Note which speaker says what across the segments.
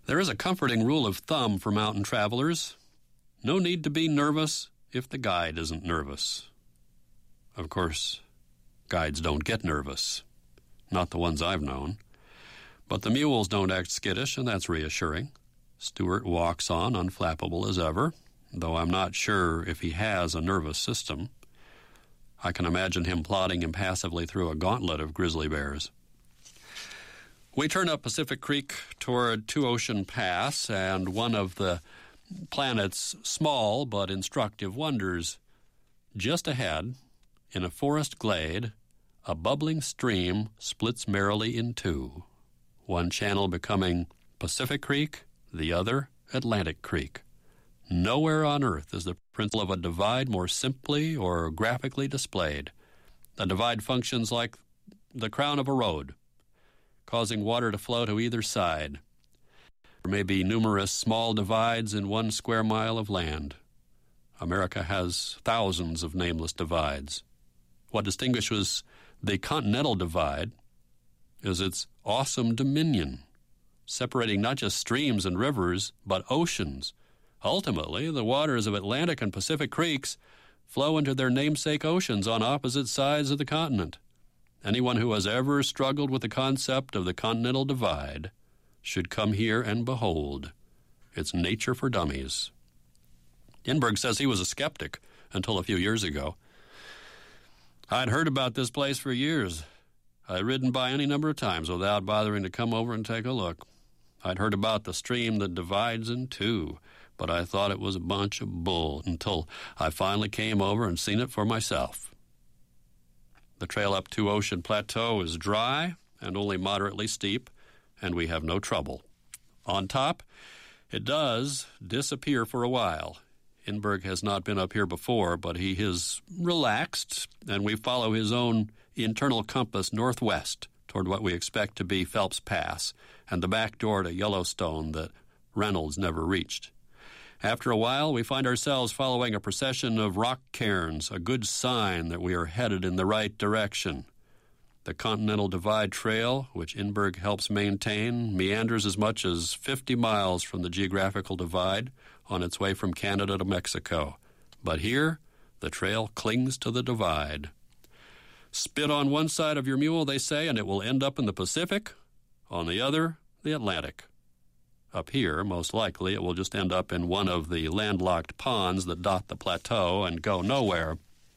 Speaker 1: There is a comforting rule of thumb for mountain travelers. No need to be nervous if the guide isn't nervous. Of course, guides don't get nervous. Not the ones I've known. But the mules don't act skittish, and that's reassuring. Stewart walks on, unflappable as ever, though I'm not sure if he has a nervous system. I can imagine him plodding impassively through a gauntlet of grizzly bears. We turn up Pacific Creek toward Two Ocean Pass and one of the planet's small but instructive wonders. Just ahead, in a forest glade, a bubbling stream splits merrily in two, one channel becoming Pacific Creek, the other Atlantic Creek. Nowhere on earth is the principle of a divide more simply or graphically displayed. A divide functions like the crown of a road, causing water to flow to either side. There may be numerous small divides in 1 square mile of land. America has thousands of nameless divides. What distinguishes the Continental Divide is its awesome dominion, separating not just streams and rivers, but oceans. Ultimately, the waters of Atlantic and Pacific Creeks flow into their namesake oceans on opposite sides of the continent. Anyone who has ever struggled with the concept of the Continental Divide should come here and behold. It's nature for dummies. Inberg says he was a skeptic until a few years ago. I'd heard about this place for years. I'd ridden by any number of times without bothering to come over and take a look. I'd heard about the stream that divides in two, but I thought it was a bunch of bull until I finally came over and seen it for myself. The trail up Two Ocean Plateau is dry and only moderately steep, and we have no trouble. On top, it does disappear for a while. Inberg has not been up here before, but he is relaxed, and we follow his own internal compass northwest toward what we expect to be Phelps Pass and the back door to Yellowstone that Reynolds never reached. After a while, we find ourselves following a procession of rock cairns, a good sign that we are headed in the right direction. The Continental Divide Trail, which Inberg helps maintain, meanders as much as 50 miles from the geographical divide on its way from Canada to Mexico. But here, the trail clings to the divide. Spit on one side of your mule, they say, and it will end up in the Pacific. On the other, the Atlantic. Up here, most likely, it will just end up in one of the landlocked ponds that dot the plateau and go nowhere.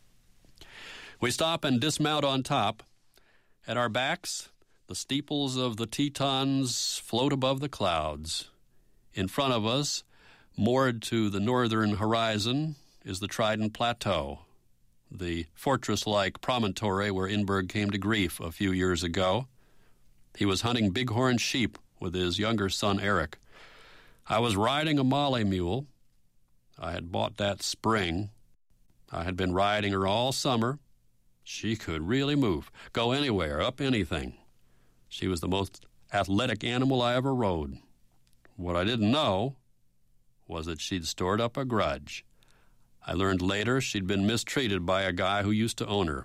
Speaker 1: We stop and dismount on top. At our backs, the steeples of the Tetons float above the clouds. In front of us, moored to the northern horizon, is the Trident Plateau, the fortress-like promontory where Inberg came to grief a few years ago. He was hunting bighorn sheep with his younger son Eric. I was riding a Molly mule. I had bought that spring. I had been riding her all summer. She could really move, go anywhere, up anything. She was the most athletic animal I ever rode. What I didn't know was that she'd stored up a grudge. I learned later she'd been mistreated by a guy who used to own her.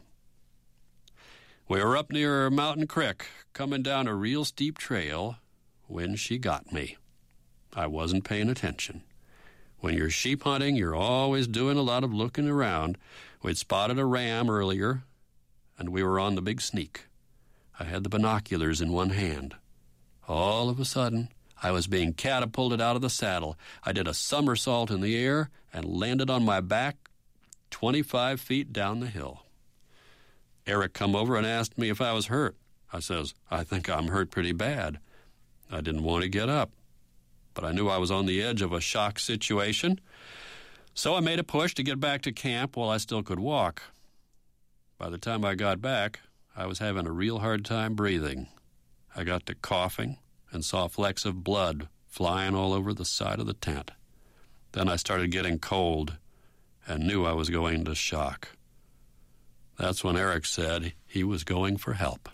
Speaker 1: We were up near Mountain Creek, coming down a real steep trail, when she got me. I wasn't paying attention. When you're sheep hunting, you're always doing a lot of looking around. We'd spotted a ram earlier, and we were on the big sneak. I had the binoculars in one hand. All of a sudden, I was being catapulted out of the saddle. I did a somersault in the air and landed on my back 25 feet down the hill. Eric come over and asked me if I was hurt. I says, I think I'm hurt pretty bad. I didn't want to get up, but I knew I was on the edge of a shock situation, so I made a push to get back to camp while I still could walk. By the time I got back, I was having a real hard time breathing. I got to coughing and saw flecks of blood flying all over the side of the tent. Then I started getting cold and knew I was going to shock. That's when Eric said he was going for help.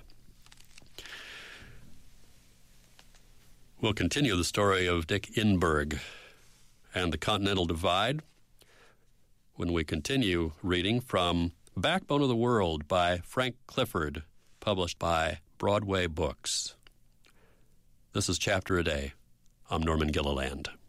Speaker 1: We'll continue the story of Dick Inberg and the Continental Divide when we continue reading from Backbone of the World by Frank Clifford, published by Broadway Books. This is Chapter a Day I'm Norman Gilliland.